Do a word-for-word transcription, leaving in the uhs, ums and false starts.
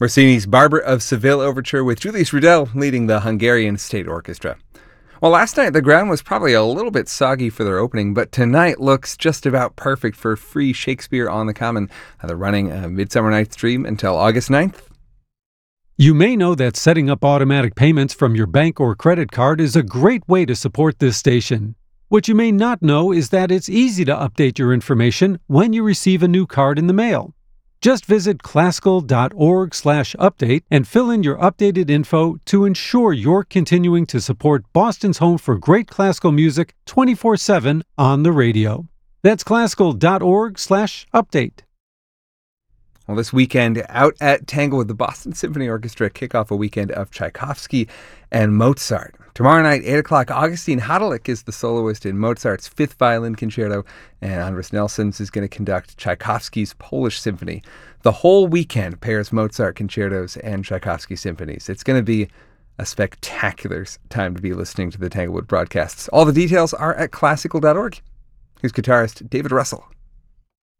Rossini's Barber of Seville Overture with Julius Rudel leading the Hungarian State Orchestra. Well, last night the ground was probably a little bit soggy for their opening, but tonight looks just about perfect for free Shakespeare on the Common. They're running a Midsummer Night's Dream until August ninth. You may know that setting up automatic payments from your bank or credit card is a great way to support this station. What you may not know is that it's easy to update your information when you receive a new card in the mail. Just visit classical.org slash update and fill in your updated info to ensure you're continuing to support Boston's home for great classical music twenty-four seven on the radio. That's classical.org slash update. Well, this weekend out at Tanglewood, the Boston Symphony Orchestra kick off a weekend of Tchaikovsky and Mozart. Tomorrow night, eight o'clock, Augustine Hadalik is the soloist in Mozart's Fifth Violin Concerto, and Andras Nelsons is going to conduct Tchaikovsky's Polish Symphony. The whole weekend pairs Mozart concertos and Tchaikovsky symphonies. It's going to be a spectacular time to be listening to the Tanglewood broadcasts. All the details are at classical dot org. Here's guitarist David Russell.